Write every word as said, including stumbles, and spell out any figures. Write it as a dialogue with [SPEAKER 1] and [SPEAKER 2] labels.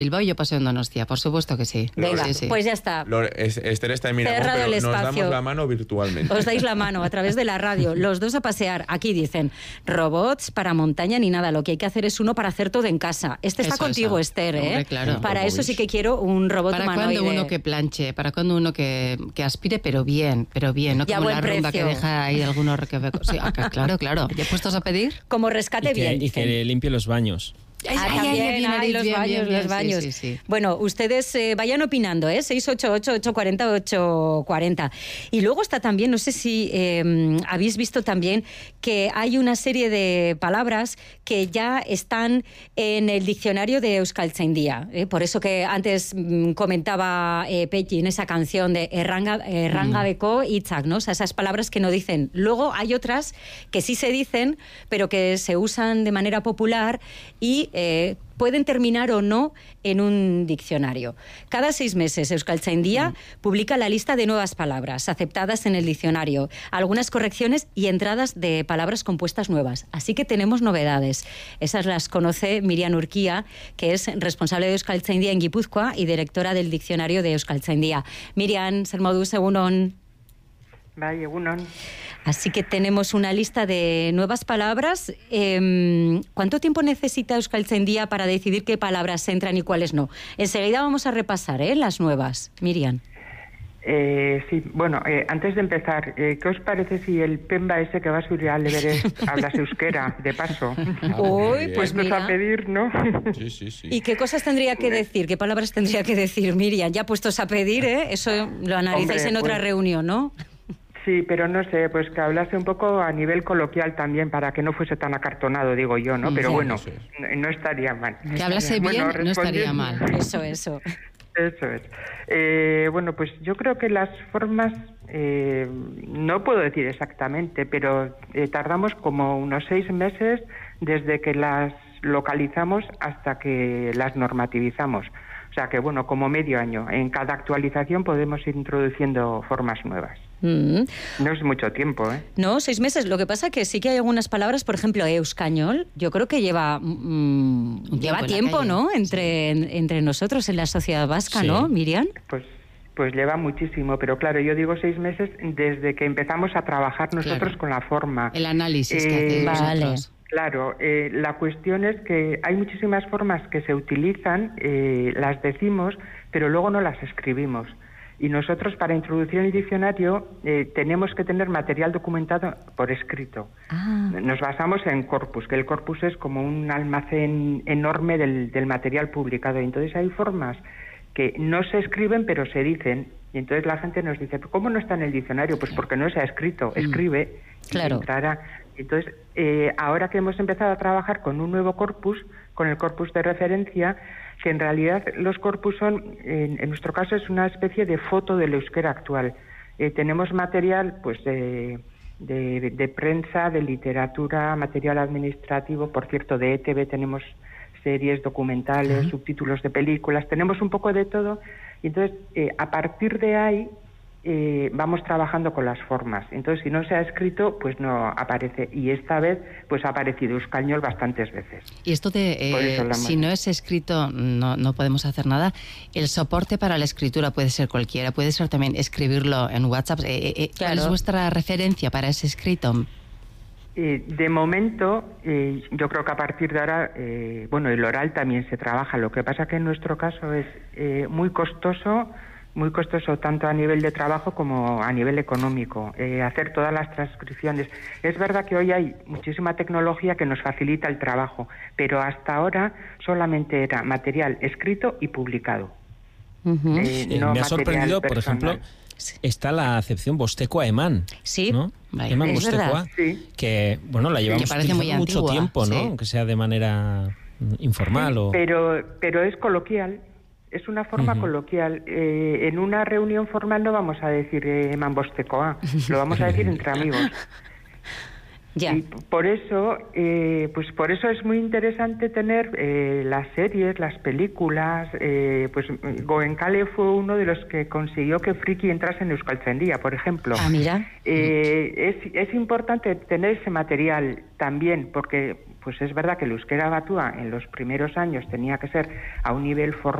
[SPEAKER 1] Bilbao y yo paseo en Donostia, por supuesto que sí.
[SPEAKER 2] Venga,
[SPEAKER 1] sí, sí.
[SPEAKER 2] pues ya está.
[SPEAKER 3] Lore, Esther está en Miramón,
[SPEAKER 2] Cerrado
[SPEAKER 3] pero
[SPEAKER 2] el
[SPEAKER 3] nos
[SPEAKER 2] espacio.
[SPEAKER 3] damos la mano virtualmente.
[SPEAKER 2] Os dais la mano a través de la radio, los dos a pasear. Aquí dicen, robots para montaña ni nada, lo que hay que hacer es uno para hacer todo en casa. Este está
[SPEAKER 1] Eso,
[SPEAKER 2] contigo,
[SPEAKER 1] eso.
[SPEAKER 2] Esther, ¿eh?
[SPEAKER 1] Hombre, claro.
[SPEAKER 2] Para eso sí que quiero un robot
[SPEAKER 1] para
[SPEAKER 2] humanoide.
[SPEAKER 1] cuando uno que planche, para cuando uno que, que aspire, pero bien, pero bien, no
[SPEAKER 2] Y a
[SPEAKER 1] como
[SPEAKER 2] buen
[SPEAKER 1] la rumba
[SPEAKER 2] precio.
[SPEAKER 1] que deja ahí algunos recovecos. Sí, acá, claro, claro. ¿Ya puestos a pedir?
[SPEAKER 2] Como rescate
[SPEAKER 4] Y que,
[SPEAKER 2] bien,
[SPEAKER 4] y
[SPEAKER 2] dicen.
[SPEAKER 4] que limpie los baños.
[SPEAKER 2] Ah,
[SPEAKER 1] Ay, ay,
[SPEAKER 2] también,
[SPEAKER 1] ay, bien,
[SPEAKER 2] ay, los
[SPEAKER 1] bien,
[SPEAKER 2] baños,
[SPEAKER 1] bien, bien,
[SPEAKER 2] los baños.
[SPEAKER 1] sí, sí, sí.
[SPEAKER 2] Bueno, ustedes eh, vayan opinando, ¿eh? seis ocho ocho, ocho cuatro cero, ocho cuatro cero. Y luego está también, no sé si eh, habéis visto también que hay una serie de palabras que ya están en el diccionario de Euskaltzaindia. ¿eh? Por eso que antes mm, comentaba eh, Petty en esa canción de Erranga, Errangabeko hitzak, ¿no? O sea, esas palabras que no dicen. Luego hay otras que sí se dicen, pero que se usan de manera popular y eh, pueden terminar o no en un diccionario. Cada seis meses Euskaltzaindia mm. publica la lista de nuevas palabras aceptadas en el diccionario, algunas correcciones y entradas de palabras compuestas nuevas. Así que tenemos novedades. Esas las conoce Miriam Urquía, que es responsable de Euskaltzaindia en Guipúzcoa y directora del diccionario de Euskaltzaindia. Miriam, zer moduz, egunon.
[SPEAKER 5] Bai, egunon.
[SPEAKER 2] Así que tenemos una lista de nuevas palabras. Eh, ¿Cuánto tiempo necesita Euskaltzaindia para decidir qué palabras entran y cuáles no? Enseguida vamos a repasar ¿eh? las nuevas. Miriam.
[SPEAKER 5] Eh, sí, bueno, eh, antes de empezar, eh, ¿qué os parece si el Pemba ese que va a subir al Everest hablas euskera, de paso?
[SPEAKER 2] Uy, pues
[SPEAKER 5] Puestos
[SPEAKER 2] mira.
[SPEAKER 5] a pedir, ¿no?
[SPEAKER 3] Sí, sí, sí.
[SPEAKER 2] ¿Y qué cosas tendría que decir? ¿Qué palabras tendría que decir, Miriam? Ya puestos a pedir, ¿eh? Eso lo analizáis
[SPEAKER 5] Hombre,
[SPEAKER 2] en otra
[SPEAKER 5] pues,
[SPEAKER 2] reunión, ¿no?
[SPEAKER 5] Sí, pero no sé, pues que hablase un poco a nivel coloquial también, para que no fuese tan acartonado, digo yo, ¿no? Pero
[SPEAKER 2] Sí.
[SPEAKER 5] bueno,
[SPEAKER 3] Eso es.
[SPEAKER 5] no, no estaría mal.
[SPEAKER 1] Que hablase bien,
[SPEAKER 5] Bueno,
[SPEAKER 1] no estaría
[SPEAKER 5] respondiendo-
[SPEAKER 1] mal.
[SPEAKER 2] Eso, eso.
[SPEAKER 5] Eso es. Eh, bueno, pues yo creo que las formas, eh, no puedo decir exactamente, pero eh, tardamos como unos seis meses desde que las localizamos hasta que las normativizamos. O sea que, bueno, como medio año. En cada actualización podemos ir introduciendo formas nuevas.
[SPEAKER 2] Mm.
[SPEAKER 5] No es mucho tiempo, ¿eh?
[SPEAKER 2] No, seis meses. Lo que pasa que sí que hay algunas palabras, por ejemplo, euskañol, yo creo que lleva mm,
[SPEAKER 1] Un
[SPEAKER 2] lleva
[SPEAKER 1] tiempo en la
[SPEAKER 2] tiempo,
[SPEAKER 1] calle.
[SPEAKER 2] ¿no? Entre, en- entre nosotros en la sociedad vasca,
[SPEAKER 4] Sí.
[SPEAKER 2] ¿no, Miriam?
[SPEAKER 5] Pues pues lleva muchísimo, pero claro, yo digo seis meses desde que empezamos a trabajar nosotros
[SPEAKER 1] Claro.
[SPEAKER 5] con la forma.
[SPEAKER 1] El análisis que
[SPEAKER 5] Eh,
[SPEAKER 1] hacéis
[SPEAKER 2] vale.
[SPEAKER 1] vosotros.
[SPEAKER 5] Claro, eh, la cuestión es que hay muchísimas formas que se utilizan, eh, las decimos, pero luego no las escribimos. Y nosotros, para introducir en el diccionario, eh, tenemos que tener material documentado por escrito.
[SPEAKER 2] Ah,
[SPEAKER 5] Nos basamos en corpus, que el corpus es como un almacén enorme del, del material publicado. Y entonces hay formas que no se escriben, pero se dicen. Y entonces la gente nos dice, ¿cómo no está en el diccionario? Pues porque no se ha escrito, escribe y
[SPEAKER 2] Claro.
[SPEAKER 5] entrará. Entonces, eh, ahora que hemos empezado a trabajar con un nuevo corpus, con el corpus de referencia, que en realidad los corpus son, en, en nuestro caso es una especie de foto del euskera actual. Eh, tenemos material pues de, de, de prensa, de literatura, material administrativo, por cierto, de E T V tenemos series documentales, subtítulos de películas, tenemos un poco de todo, y entonces eh, a partir de ahí eh, vamos trabajando con las formas. Entonces, si no se ha escrito, pues no aparece. Y esta vez, pues ha aparecido euskañol bastantes veces.
[SPEAKER 1] Y esto de,
[SPEAKER 5] Por
[SPEAKER 1] eh,
[SPEAKER 5] eso hablamos.
[SPEAKER 1] si no es escrito, no, no podemos hacer nada. El soporte para la escritura puede ser cualquiera, puede ser también escribirlo en WhatsApp. Eh, eh, ¿Cuál
[SPEAKER 2] Claro.
[SPEAKER 1] es vuestra referencia para ese escrito?
[SPEAKER 5] Eh, de momento, eh, yo creo que a partir de ahora, eh, bueno, el oral también se trabaja. Lo que pasa que en nuestro caso es eh, muy costoso, muy costoso tanto a nivel de trabajo como a nivel económico, eh, hacer todas las transcripciones. Es verdad que hoy hay muchísima tecnología que nos facilita el trabajo, pero hasta ahora solamente era material escrito y publicado.
[SPEAKER 2] ujú.
[SPEAKER 5] Eh,
[SPEAKER 4] Eh,
[SPEAKER 5] no
[SPEAKER 4] me ha
[SPEAKER 5] material
[SPEAKER 4] sorprendido, por
[SPEAKER 5] personal.
[SPEAKER 4] ejemplo, está la acepción bostekoa eman.
[SPEAKER 2] Sí,
[SPEAKER 4] ¿no?
[SPEAKER 1] vaya,
[SPEAKER 4] Eman
[SPEAKER 2] es
[SPEAKER 4] bostekoa,
[SPEAKER 2] verdad.
[SPEAKER 5] Sí.
[SPEAKER 4] que bueno, la llevamos
[SPEAKER 1] parece muy
[SPEAKER 4] utilizando mucho
[SPEAKER 1] antigua,
[SPEAKER 4] tiempo, ¿no?
[SPEAKER 1] sí.
[SPEAKER 4] Aunque sea de manera mm, informal o...
[SPEAKER 5] Pero, pero es coloquial, es una forma
[SPEAKER 4] Ujú.
[SPEAKER 5] coloquial. Eh, en una reunión formal no vamos a decir eh, eman bostekoa, lo vamos a decir entre amigos.
[SPEAKER 2] Ya.
[SPEAKER 5] Y por eso, eh, pues por eso es muy interesante tener eh, las series, las películas. Eh, pues Goenkale fue uno de los que consiguió que Friki entrase en Euskaltzaindia, por ejemplo.
[SPEAKER 2] Ah, mira.
[SPEAKER 5] Eh, es, es importante tener ese material también, porque pues es verdad que el euskera batua en los primeros años tenía que ser a un nivel formal.